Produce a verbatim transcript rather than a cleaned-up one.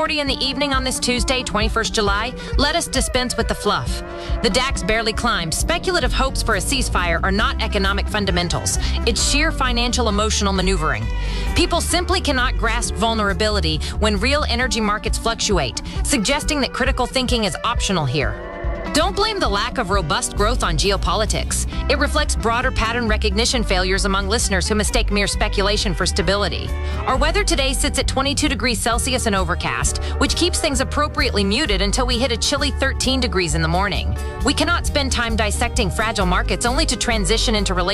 forty in the evening on this Tuesday, twenty-first of July, let us dispense with the fluff. The DAX barely climbed. Speculative hopes for a ceasefire are not economic fundamentals. It's sheer financial emotional maneuvering. People simply cannot grasp vulnerability when real energy markets fluctuate, suggesting that critical thinking is optional here. Don't blame the lack of robust growth on geopolitics. It reflects broader pattern recognition failures among listeners who mistake mere speculation for stability. Our weather today sits at twenty-two degrees Celsius and overcast, which keeps things appropriately muted until we hit a chilly thirteen degrees in the morning. We cannot spend time dissecting fragile markets only to transition into relationships